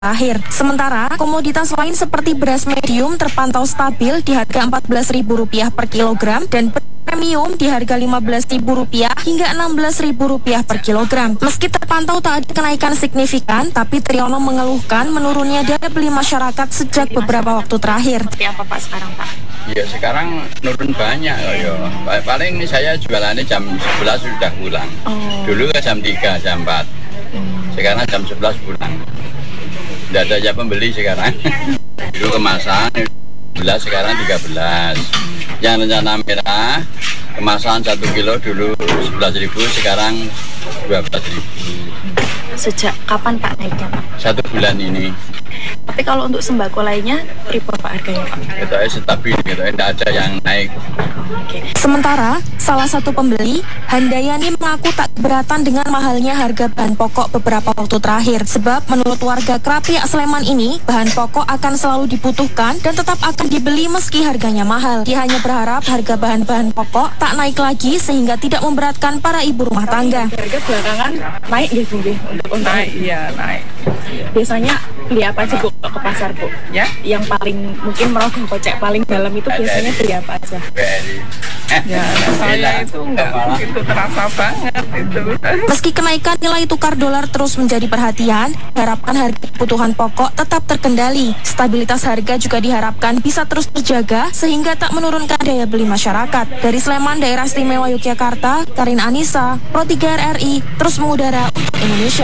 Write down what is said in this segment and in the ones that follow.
terakhir. Sementara komoditas lain seperti beras medium terpantau stabil di harga Rp14.000 per kilogram dan premium di harga Rp15.000 hingga Rp16.000 per kilogram. Meski terpantau tak ada kenaikan signifikan, tapi Triyono mengeluhkan menurunnya daya beli masyarakat sejak beberapa waktu terakhir. Seperti apa Pak sekarang Pak? Ya sekarang nurun banyak ya. Paling ini saya jualannya jam 11 sudah pulang. Dulu kan jam 3, jam 4. Sekarang jam 11 pulang. Tidak ada aja pembeli sekarang. Dulu kemasan 11, sekarang 13. Yang rencana merah kemasan 1 kilo dulu 11.000, sekarang 12.000. Sejak kapan Pak naiknya Pak? 1 bulan ini. Tapi kalau untuk sembako lainnya, berapa Pak harganya Pak? Itu stabil, gitu, tidak ada yang naik. Sementara, salah satu pembeli, Handayani mengaku tak keberatan dengan mahalnya harga bahan pokok beberapa waktu terakhir. Sebab menurut warga Krapia Sleman ini, bahan pokok akan selalu dibutuhkan dan tetap akan dibeli meski harganya mahal. Dia hanya berharap harga bahan-bahan pokok tak naik lagi sehingga tidak memberatkan para ibu rumah tangga. Harga belakangan naik ya Bu, untuk naik, iya naik. Biasanya beli apa aja Bu ke pasar Bu? Ya, yang paling mungkin merogoh kocek paling dalam itu biasanya beli apa aja? Ya, saya itu enggak begitu terasa banget itu. Meski kenaikan nilai tukar dolar terus menjadi perhatian, diharapkan harga kebutuhan pokok tetap terkendali. Stabilitas harga juga diharapkan bisa terus terjaga sehingga tak menurunkan daya beli masyarakat. Dari Sleman, Daerah Istimewa Yogyakarta, Karin Anissa, Pro 3 RRI, terus mengudara untuk Indonesia.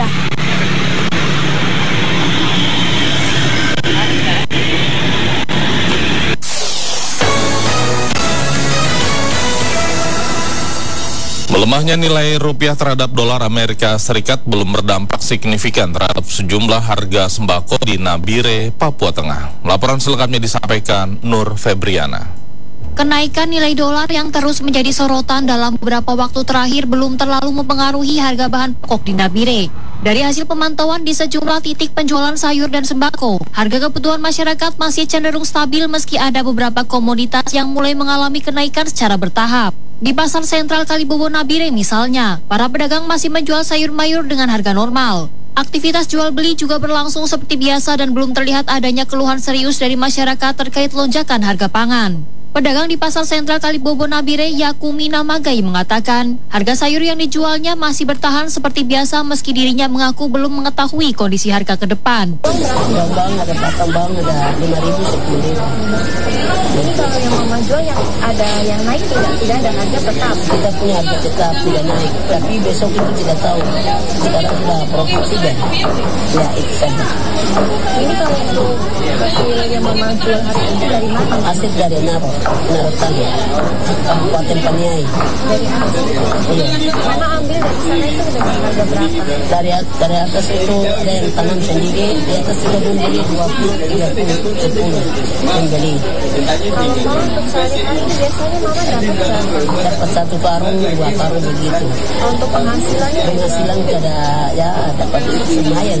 Melemahnya nilai rupiah terhadap dolar Amerika Serikat belum berdampak signifikan terhadap sejumlah harga sembako di Nabire, Papua Tengah. Laporan selengkapnya disampaikan Nur Febriana. Kenaikan nilai dolar yang terus menjadi sorotan dalam beberapa waktu terakhir belum terlalu mempengaruhi harga bahan pokok di Nabire. Dari hasil pemantauan di sejumlah titik penjualan sayur dan sembako, harga kebutuhan masyarakat masih cenderung stabil meski ada beberapa komoditas yang mulai mengalami kenaikan secara bertahap. Di Pasar Sentral Kalibobo Nabire misalnya, para pedagang masih menjual sayur mayur dengan harga normal. Aktivitas jual beli juga berlangsung seperti biasa dan belum terlihat adanya keluhan serius dari masyarakat terkait lonjakan harga pangan. Pedagang di Pasar Sentral Kalibobo Nabire, Yakumina Magai mengatakan, harga sayur yang dijualnya masih bertahan seperti biasa meski dirinya mengaku belum mengetahui kondisi harga ke depan. Bang, ada batang bang, ada 5.000, 10.000. Jadi kalau yang mama jual yang ada yang naik tidak ada harga tetap. Kita punya harga tetap tidak naik, tapi besok itu tidak tahu. Sekarang sudah produksi kan? Ya itu saja. Ini kalau untuk hasil yang mama jual hari ini dari mana? Hasil dari Narotan, Kabupaten Paniai. Dari atas. Iya. Mama ambil dari sana itu dengan harga berapa? Dari atas itu ada yang tanam sendiri, di atas sudah membeli 20, 30, 10 membeli. Kalau mau untuk sehari-hari biasanya mama dapat 1 karung, 2 karung begitu. Untuk penghasilannya? Penghasilan ada ya dapat lumayan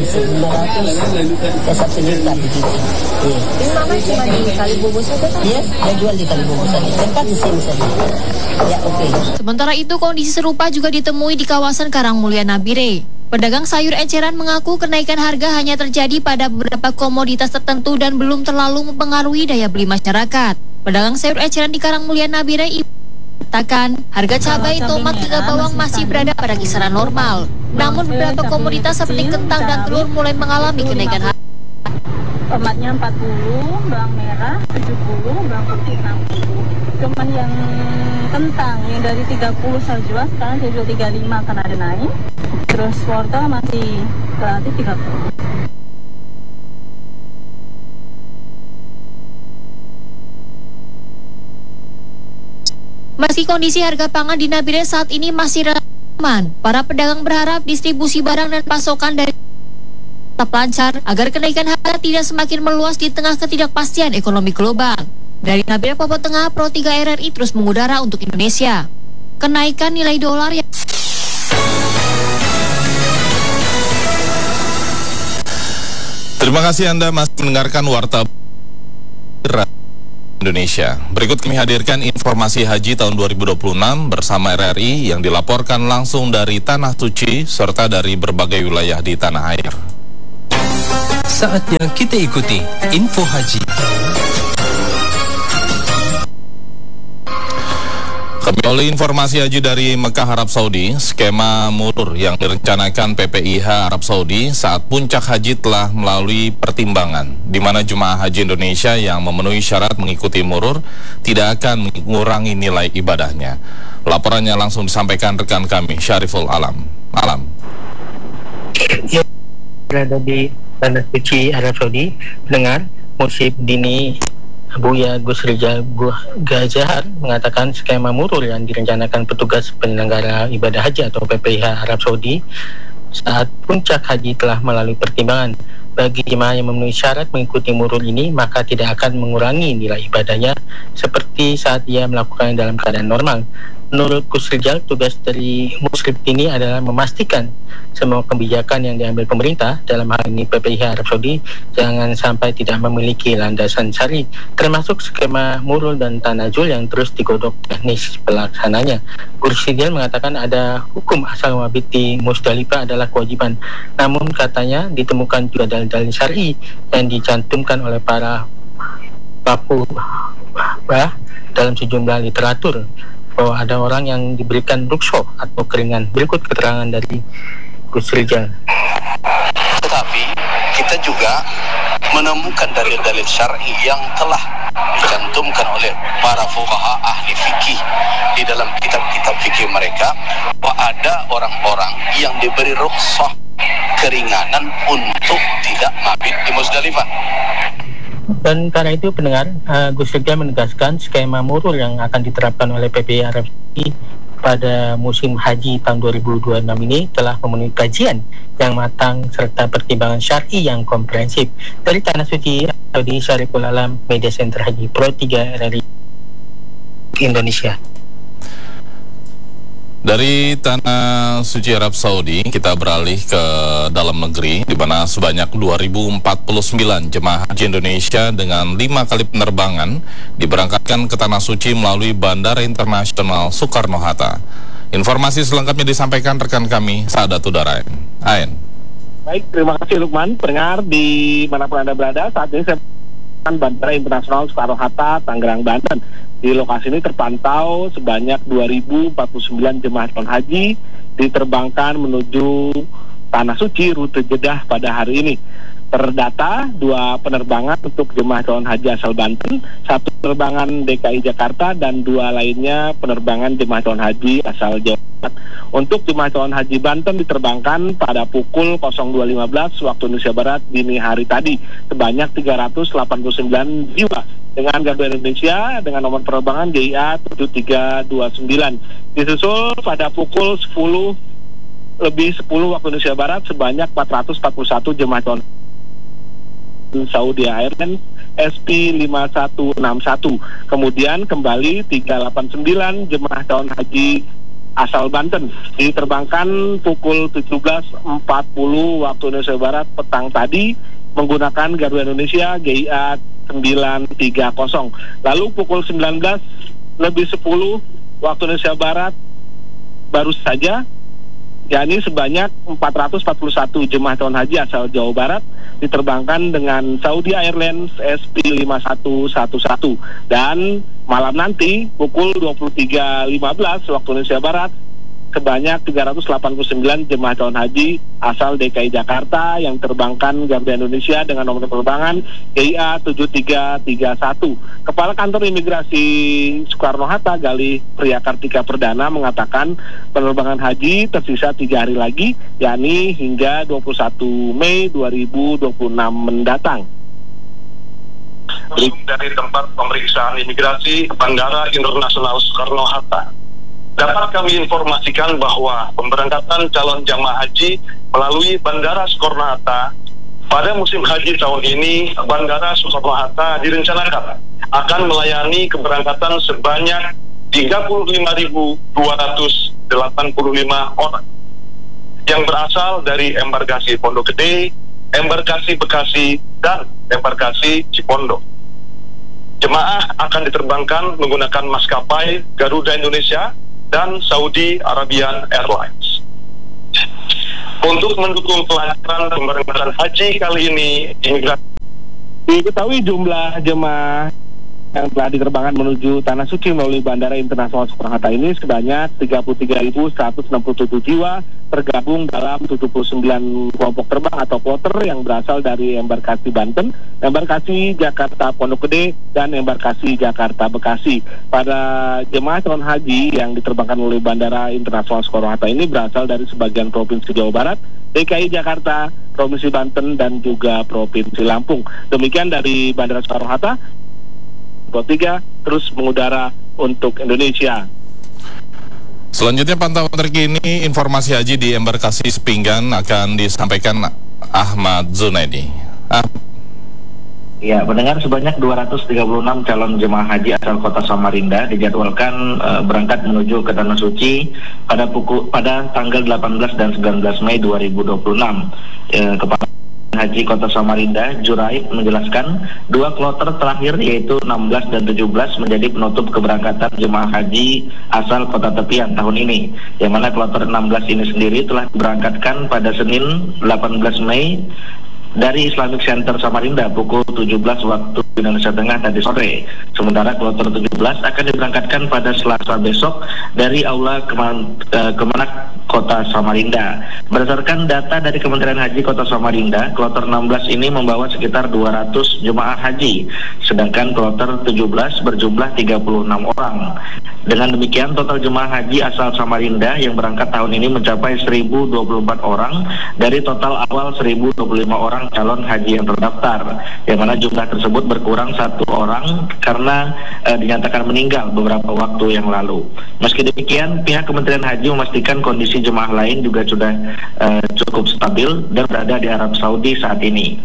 900 ke 1 liter begitu. Iya. Ini mama cuma di Kalibobo saja kan? Iya, dia jual di Kalibobo saja. Tempat di sini saja. Ya oke. Sementara itu kondisi serupa juga ditemui di kawasan Karangmulia Nabire. Pedagang sayur eceran mengaku kenaikan harga hanya terjadi pada beberapa komoditas tertentu dan belum terlalu mempengaruhi daya beli masyarakat. Pedagang sayur eceran di Karangmulia Nabire mengatakan harga cabai, tomat, hingga bawang masih berada pada kisaran normal. Namun beberapa komoditas seperti kentang dan telur mulai mengalami kenaikan harga. Tomatnya 40, bawang merah 70, bawang putih 60. Cuman yang kentang yang dari 30 saya jual sekarang saya jual 35 karena ada naik. Terus wortel masih relatif 30. Meski kondisi harga pangan di Nabire saat ini masih relatif aman, para pedagang berharap distribusi barang dan pasokan dari tetap lancar agar kenaikan harga tidak semakin meluas di tengah ketidakpastian ekonomi global. Dari Nabire, Papua Tengah, Pro 3 RRI terus mengudara untuk Indonesia. Kenaikan nilai dolar yang Terima kasih Anda masih mendengarkan Warta Indonesia. Berikut kami hadirkan informasi haji tahun 2026 bersama RRI yang dilaporkan langsung dari Tanah Suci serta dari berbagai wilayah di tanah air. Saatnya kita ikuti Info Haji. Kami oleh informasi haji dari Mekah, Arab Saudi, skema murur yang direncanakan PPIH Arab Saudi saat puncak haji telah melalui pertimbangan, di mana jemaah haji Indonesia yang memenuhi syarat mengikuti murur tidak akan mengurangi nilai ibadahnya. Laporannya langsung disampaikan rekan kami, Syariful Alam. Ya, berada di Tanah Suci Arab Saudi, dengar Musyib Dini Buya Gus Rizal Gazahar mengatakan skema murur yang direncanakan petugas penyelenggara ibadah haji atau PPIH Arab Saudi saat puncak haji telah melalui pertimbangan. Bagi jemaah yang memenuhi syarat mengikuti murur ini, maka tidak akan mengurangi nilai ibadahnya seperti saat ia melakukannya dalam keadaan normal. Menurut Gus Rizal, tugas dari Musyib ini adalah memastikan semua kebijakan yang diambil pemerintah, dalam hal ini PPIH Arab Saudi, jangan sampai tidak memiliki landasan syar'i, termasuk skema murul dan tanazul yang terus digodok teknis pelaksananya. Gus Rizal mengatakan ada hukum asal mabit di Musdalifah adalah kewajiban, namun katanya ditemukan juga dalil-dalil syar'i yang dicantumkan oleh para fuqaha dalam sejumlah literatur bahwa ada orang yang diberikan rukhsah atau keringan. Berikut keterangan dari Gus Rizal. Tetapi kita juga menemukan dalil-dalil syar'i yang telah dicantumkan oleh para fuqaha ahli fikih di dalam kitab-kitab fikih mereka, bahwa ada orang-orang yang diberi rukhsah, keringanan untuk tidak mabit di Musdalifah. Dan karena itu pendengar, Gus Rizal menegaskan skema murur yang akan diterapkan oleh PPIH Arab Saudi pada musim haji tahun 2026 ini telah memenuhi kajian yang matang serta pertimbangan syar'i yang komprehensif. Dari Tanah Suci Saudi, Syariful Alam, Media Center Haji Pro 3 RRI Indonesia. Dari Tanah Suci Arab Saudi, kita beralih ke dalam negeri, di mana sebanyak 2.049 jemaah haji Indonesia dengan 5 kali penerbangan diberangkatkan ke Tanah Suci melalui Bandara Internasional Soekarno-Hatta. Informasi selengkapnya disampaikan rekan kami, Saadatul Darain. Ain. Baik, terima kasih Lukman. Pendengar di manapun Anda berada, saat ini saya Bandara Internasional Soekarno-Hatta, Tangerang, Banten. Di lokasi ini terpantau sebanyak 2.049 jemaah calon haji diterbangkan menuju Tanah Suci rute Jeddah pada hari ini. Terdata 2 penerbangan untuk jemaah calon haji asal Banten, 1 penerbangan DKI Jakarta, dan 2 lainnya penerbangan jemaah calon haji asal Jawa Barat. Untuk jemaah calon haji Banten diterbangkan pada pukul 02.15 waktu Indonesia Barat dini hari tadi, sebanyak 389 jiwa dengan Garuda Indonesia dengan nomor penerbangan GIA 7329. Disusul pada pukul 10:10 waktu Indonesia Barat sebanyak 441 jemaah calon Saudi Airlines SP5161. Kemudian kembali 389 jemaah calon haji asal Banten diterbangkan pukul 17.40 waktu Indonesia Barat petang tadi menggunakan Garuda Indonesia GIA 930. Lalu pukul 19:10 waktu Indonesia Barat baru saja, yakni sebanyak 441 jemaah calon haji asal Jawa Barat diterbangkan dengan Saudi Airlines SP5111. Dan malam nanti pukul 23.15 waktu Indonesia Barat sebanyak 389 jemaah calon haji asal DKI Jakarta yang terbangkan Garuda Indonesia dengan nomor penerbangan GIA 7331. Kepala Kantor Imigrasi Soekarno-Hatta Galih Priyakartika Perdana mengatakan penerbangan haji tersisa 3 hari lagi, yakni hingga 21 Mei 2026 mendatang. Dari tempat pemeriksaan imigrasi Bandara Internasional Soekarno-Hatta, dapat kami informasikan bahwa pemberangkatan calon jamaah haji melalui Bandara Soekarno-Hatta pada musim haji tahun ini, Bandara Soekarno-Hatta direncanakan akan melayani keberangkatan sebanyak 35.285 orang yang berasal dari embarkasi Pondok Gede, embarkasi Bekasi, dan embarkasi Cipondo. Jemaah akan diterbangkan menggunakan maskapai Garuda Indonesia dan Saudi Arabian Airlines. untuk mendukung kelancaran pemberangkatan haji kali ini. Diketahui jumlah jemaah yang telah diterbangkan menuju Tanah Suci melalui Bandara Internasional Soekarno-Hatta ini sebanyak 33.167 jiwa, tergabung dalam 79 kelompok terbang atau kloter yang berasal dari embarkasi Banten, embarkasi Jakarta Pondok Gede, dan embarkasi Jakarta Bekasi. Pada jemaah calon haji yang diterbangkan oleh Bandara Internasional Soekarno-Hatta ini berasal dari sebagian provinsi Jawa Barat, DKI Jakarta, Provinsi Banten, dan juga Provinsi Lampung. Demikian dari Bandara Soekarno-Hatta. 3 terus mengudara untuk Indonesia. Selanjutnya pantauan terkini informasi haji di embarkasi Sepinggan akan disampaikan Ahmad Zunaidi. Ya, pendengar, sebanyak 236 calon jemaah haji asal kota Samarinda dijadwalkan berangkat menuju ke Tanah Suci pada tanggal 18 dan 19 Mei 2026. Kepala Haji Kota Samarinda, Juraib, menjelaskan 2 kloter terakhir yaitu 16 dan 17 menjadi penutup keberangkatan jemaah haji asal kota tepian tahun ini, yang mana kloter 16 ini sendiri telah diberangkatkan pada Senin 18 Mei dari Islamic Center Samarinda pukul 17 waktu Indonesia Tengah tadi sore. Sementara kloter 17 akan diberangkatkan pada Selasa besok dari Aula Kemenak Kota Samarinda. Berdasarkan data dari Kementerian Haji Kota Samarinda, kloter 16 ini membawa sekitar 200 jemaah haji, sedangkan kloter 17 berjumlah 36 orang. Dengan demikian, total jemaah haji asal Samarinda yang berangkat tahun ini mencapai 1.024 orang dari total awal 1.025 orang calon haji yang terdaftar, yang mana jumlah tersebut berkurang 1 orang karena dinyatakan meninggal beberapa waktu yang lalu. Meski demikian, pihak Kementerian Haji memastikan kondisi jemaah lain juga sudah cukup stabil dan berada di Arab Saudi saat ini.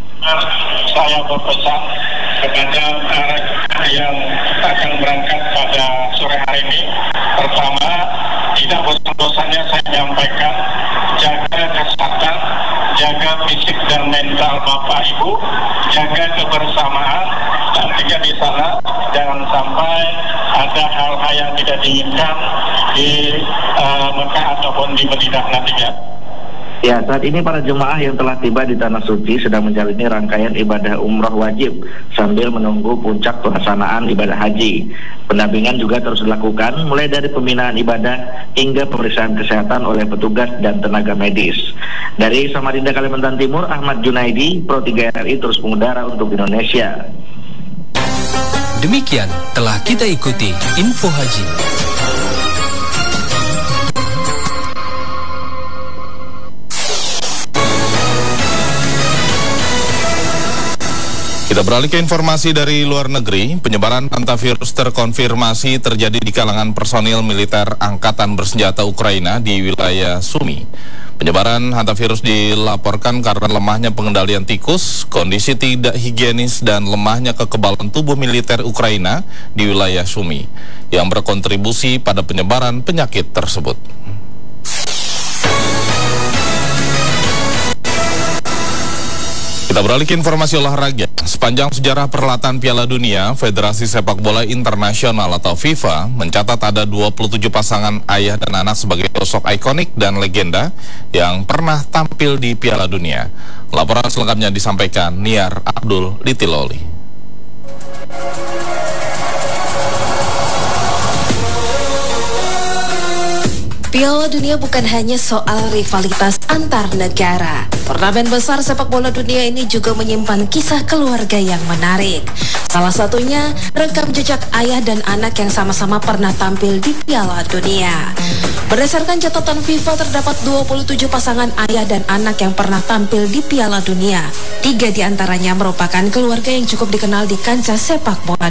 Saya berpesan kepada mereka yang akan berangkat pada sore hari ini. Pertama, tidak bosan-bosannya saya menyampaikan, jaga kesehatan, jaga fisik dan mental Bapak Ibu, jaga kebersamaan, dan juga di sana jangan sampai ada hal-hal yang tidak diinginkan di Mekah ataupun di Madinah nantinya. Ya, saat ini para jemaah yang telah tiba di Tanah Suci sedang menjalani rangkaian ibadah umrah wajib sambil menunggu puncak pelaksanaan ibadah haji. Pendampingan juga terus dilakukan mulai dari pembinaan ibadah hingga pemeriksaan kesehatan oleh petugas dan tenaga medis. Dari Samarinda, Kalimantan Timur, Ahmad Junaidi, Pro 3 RRI terus mengudara untuk Indonesia. Demikian telah kita ikuti Info Haji. Kita beralih ke informasi dari luar negeri. Penyebaran hantavirus terkonfirmasi terjadi di kalangan personil militer Angkatan Bersenjata Ukraina di wilayah Sumy. Penyebaran hantavirus dilaporkan karena lemahnya pengendalian tikus, kondisi tidak higienis, dan lemahnya kekebalan tubuh militer Ukraina di wilayah Sumy yang berkontribusi pada penyebaran penyakit tersebut. Kita beralih ke informasi olahraga. Sepanjang sejarah perhelatan Piala Dunia, Federasi Sepak Bola Internasional atau FIFA mencatat ada 27 pasangan ayah dan anak sebagai sosok ikonik dan legenda yang pernah tampil di Piala Dunia. Laporan selengkapnya disampaikan Niar Abdul Litiloli. Piala Dunia bukan hanya soal rivalitas antar negara. Turnamen besar sepak bola dunia ini juga menyimpan kisah keluarga yang menarik. Salah satunya rekam jejak ayah dan anak yang sama-sama pernah tampil di Piala Dunia. Berdasarkan catatan FIFA, terdapat 27 pasangan ayah dan anak yang pernah tampil di Piala Dunia. 3 diantaranya merupakan keluarga yang cukup dikenal di kancah sepak bola